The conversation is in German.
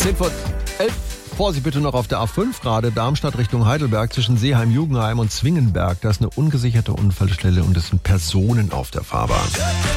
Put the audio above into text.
10:10. Vorsicht bitte noch auf der A5 gerade, Darmstadt Richtung Heidelberg zwischen Seeheim-Jugendheim und Zwingenberg. Da ist eine ungesicherte Unfallstelle und es sind Personen auf der Fahrbahn.